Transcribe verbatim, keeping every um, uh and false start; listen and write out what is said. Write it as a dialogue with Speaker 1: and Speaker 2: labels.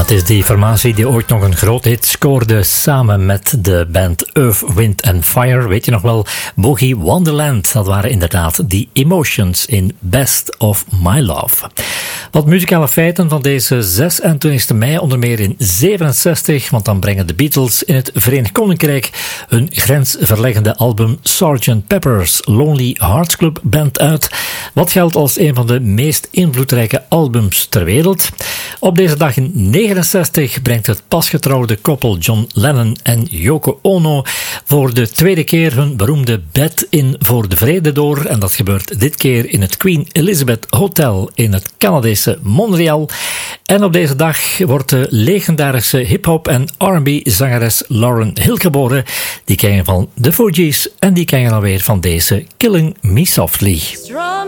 Speaker 1: Dat is die formatie die ooit nog een groot hit scoorde samen met de band Earth, Wind and Fire. Weet je nog wel, Boogie Wonderland. Dat waren inderdaad die Emotions in Best of My Love. Wat muzikale feiten van deze zesentwintigste mei, onder meer in zevenenzestig, want dan brengen de Beatles in het Verenigd Koninkrijk hun grensverleggende album sergeant Pepper's Lonely Hearts Club Band uit, wat geldt als een van de meest invloedrijke albums ter wereld. Op deze dag in negenenzestig brengt het pasgetrouwde koppel John Lennon en Yoko Ono voor de tweede keer hun beroemde Bed in voor de Vrede door, en dat gebeurt dit keer in het Queen Elizabeth Hotel in het Canadese Montreal. En op deze dag wordt de legendarische hip-hop en R en B-zangeres Lauryn Hill geboren. Die ken je van de Fugees en die ken je alweer van deze Killing Me Softly.